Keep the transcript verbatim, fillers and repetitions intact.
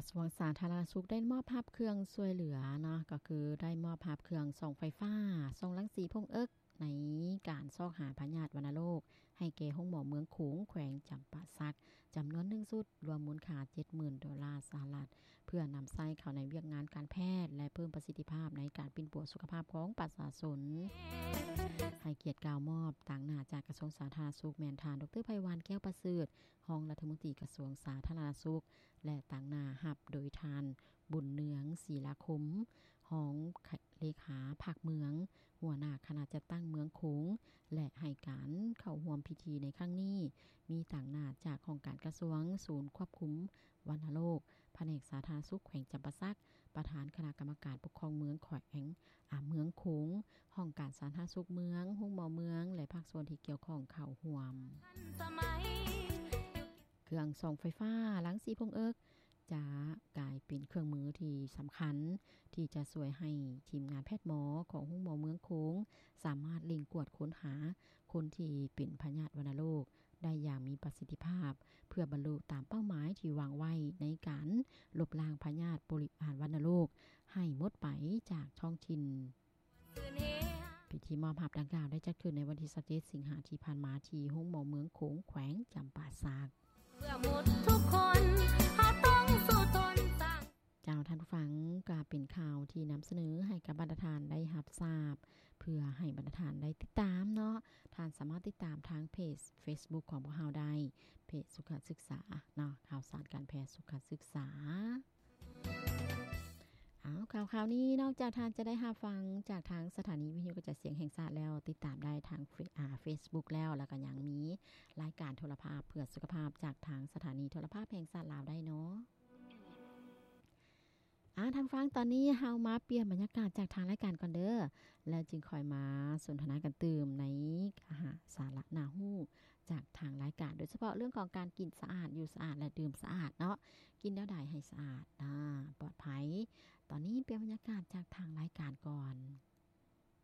ระทรวงสาธารณสุขได้มอบภาพเครื่องช่วยเหลือเนาะก็คือได้มอบภาพเครื่องส่องไฟฟ้าส่องรังสีพงเอิกในการซอกหาพยาธิวัณโรคให้แก่ห้องหมอเมืองขงแขวงจำปาสักจำนวนหนึ่งสุดรวมมูลค่า เจ็ดหมื่น ดอลลาร์สหรัฐเพื่อนำใช้เข้าในเวียกงานการแพทย์และเพิ่มประสิทธิภาพในการปิ่นปัวสุขภาพของประชาชนให้เกียรติกล่าวมอบต่างหน้าจากกระทรวงสาธารณสุขแม่นทานดรไพวันแก้วประเสริฐรองรัฐมนตรีกระทรวงสาธารณสุขและต่างหน้ารับโดยทานบุญเนืองศิลาคมรองเลขาภาคเมืองหัวหน้าคณะจัดตั้งเมืองขงและให้การเข้าร่วมพิธีในครั้งนี้มีต่างหน้าจากของการกระทรวงศูนย์ควบคุมวัณโรคแผนกสาธารณสุขแขวงจำปาสักประธานคณะกรรมการปกครองเมืองแขวงอ่าเมืองขงห้องการสาธารณสุขเมืองห้องหมอเมืองและภาคส่วนที่เกี่ยวข้องเข้าร่วมเครื่องส่องไฟฟ้ารังสีพงเอิกจะกลายเป็นเครื่องมือที่สำคัญที่จะช่วยให้ทีมงานแพทย์หมอของห้องหมอเมืองโขงสามารถเล็งกวดค้นหาคนที่เป็นพยาธิวัณโรคได้อย่างมีประสิทธิภาพเพื่อบรรลุตามเป้าหมายที่วางไว้ในการลบล้างพยาธิบริหารวัณโรคให้หมดไปจากท้องถิ่นพิธีมอบภาพดังกล่าวได้จัดขึ้นในวันที่สิบเจ็ดสิงหาคมที่ผ่านมาที่ห้องหมอเมืองโขงแขวงจำปาสักเพื่อหมดทุกคนเฮาต้องสู้ทนสร้างเจ้าท่านผู้ฟังก็เป็นข่าวที่นำเสนอให้กับบรรดาทานได้รับทราบเพื่อให้บรรดาทานได้ติดตามเนาะท่านสามารถติดตามทางเพจ Facebook ของพวกเราได้เพจสุขศึกษาเนาะข่าวสารการแพทย์สุขศึกษาอ้าวข่าวๆนี้นอกจากท่านจะได้รับฟังจากทางสถานีวิทยุกระจายเสียงแห่งชาติแล้วติดตามได้ทางอ่า Facebook แล้วแล้วก็ยังมีรายการโทรภาพเพื่อสุขภาพจากทางสถานีโทรภาพแห่งชาติลาวได้เนาะอ่าท่านฟังตอนนี้เฮามาเปลี่ยนบรรยากาศจากทางรายการก่อนเด้อแล้วจึงค่อยมาสนทนากันตื่มในอาหารสาระน่าฮู้จากทางรายการโดยเฉพาะเรื่องของการกินสะอาดอยู่สะอาดและดื่มสะอาดเนาะกินแล้วได้ให้สะอาดอ่าปลอดภัยตอนนี้เปลี่ยนบรรยากาศจากทางรายการก่อน